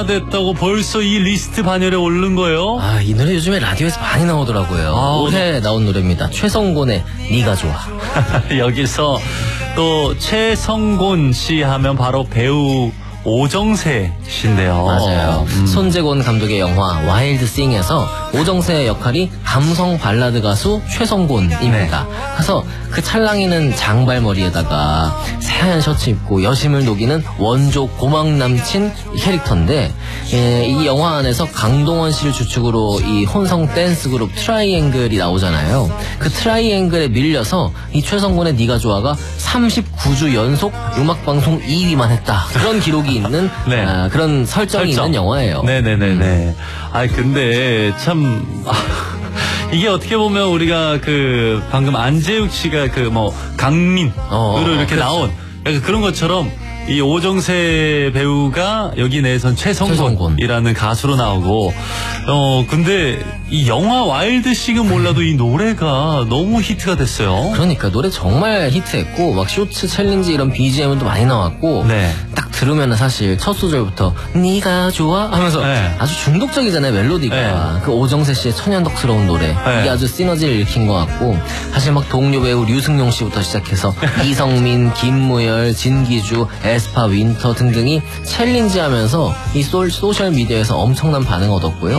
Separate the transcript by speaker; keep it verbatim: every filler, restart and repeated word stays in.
Speaker 1: 됐다고 벌써 이 리스트 반열에 오른 거예요?
Speaker 2: 아, 이 노래 요즘에 라디오에서 많이 나오더라고요.
Speaker 1: 아,
Speaker 2: 올해 나온 노래입니다. 최성곤의 네가 좋아.
Speaker 1: 여기서 또 최성곤 씨 하면 바로 배우 오정세 씨인데요.
Speaker 2: 맞아요.
Speaker 1: 음.
Speaker 2: 손재곤 감독의 영화 와일드 싱에서 오정세의 역할이 감성 발라드 가수 최성곤입니다.
Speaker 1: 네.
Speaker 2: 그래서 그 찰랑이는 장발머리에다가 새하얀 셔츠 입고 여심을 녹이는 원조 고막 남친 캐릭터인데, 예, 이 영화 안에서 강동원 씨를 주축으로 이 혼성 댄스 그룹 트라이앵글이 나오잖아요. 그 트라이앵글에 밀려서 이 최성곤의 네가 좋아가 삼십구 주 연속 음악방송 이 위만 했다. 그런 기록이 있는
Speaker 1: 네.
Speaker 2: 아, 그런 설정이
Speaker 1: 설정.
Speaker 2: 있는 영화예요.
Speaker 1: 네네네네. 음. 아 근데 참 아, 이게 어떻게 보면 우리가 그 방금 안재욱 씨가 그 뭐 강민으로
Speaker 2: 어,
Speaker 1: 이렇게
Speaker 2: 그렇죠.
Speaker 1: 나온 약간 그런 것처럼 이 오정세 배우가 여기 내선 최성곤이라는 가수로 나오고, 어 근데 이 영화 와일드 싱은 몰라도 이 노래가 너무 히트가 됐어요.
Speaker 2: 그러니까 노래 정말 히트했고 막 쇼츠 챌린지 이런 비지엠도 많이 나왔고,
Speaker 1: 네.
Speaker 2: 딱 들으면 사실 첫 소절부터 네가 좋아 하면서
Speaker 1: 네.
Speaker 2: 아주 중독적이잖아요, 멜로디가.
Speaker 1: 네.
Speaker 2: 그 오정세 씨의 천연덕스러운 노래,
Speaker 1: 네.
Speaker 2: 이게 아주 시너지를 일으킨 것 같고, 사실 막 동료 배우 류승용 씨부터 시작해서 이성민, 김무열, 진기주, 에스파 윈터 등등이 챌린지 하면서 이 소셜 미디어에서 엄청난 반응을 얻었고요.